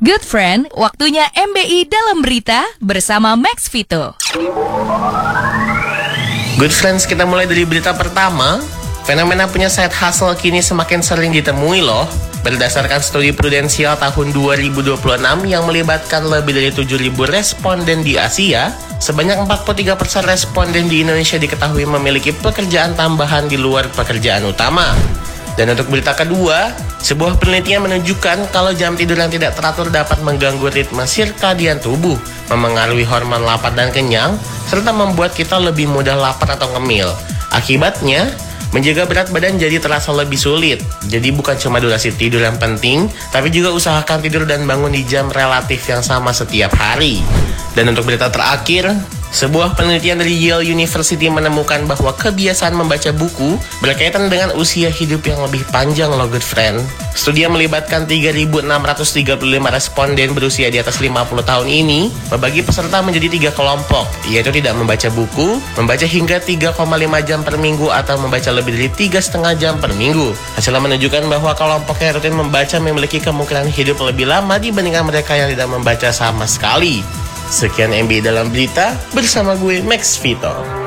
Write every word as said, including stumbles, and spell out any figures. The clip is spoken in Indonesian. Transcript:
Good friend, waktunya M B I dalam berita bersama Max Vito. Good friends, kita mulai dari berita pertama. Fenomena punya side hustle kini semakin sering ditemui loh. Berdasarkan studi prudensial tahun dua ribu dua puluh enam yang melibatkan lebih dari tujuh ribu responden di Asia, sebanyak empat puluh tiga persen responden di Indonesia diketahui memiliki pekerjaan tambahan di luar pekerjaan utama. Dan untuk berita kedua, sebuah penelitian menunjukkan kalau jam tidur yang tidak teratur dapat mengganggu ritme sirkadian tubuh, memengaruhi hormon lapar dan kenyang, serta membuat kita lebih mudah lapar atau ngemil. Akibatnya, menjaga berat badan jadi terasa lebih sulit. Jadi bukan cuma durasi tidur yang penting, tapi juga usahakan tidur dan bangun di jam relatif yang sama setiap hari. Dan untuk berita terakhir, sebuah penelitian dari Yale University menemukan bahwa kebiasaan membaca buku berkaitan dengan usia hidup yang lebih panjang loh good friend. Studi yang melibatkan tiga ribu enam ratus tiga puluh lima responden berusia di atas lima puluh tahun ini membagi peserta menjadi tiga kelompok, yaitu tidak membaca buku, membaca hingga tiga koma lima jam per minggu, atau membaca lebih dari tiga koma lima jam per minggu. Hasilnya menunjukkan bahwa kelompok yang rutin membaca memiliki kemungkinan hidup lebih lama dibandingkan mereka yang tidak membaca sama sekali. Sekian M B I dalam berita bersama gue Max Vito.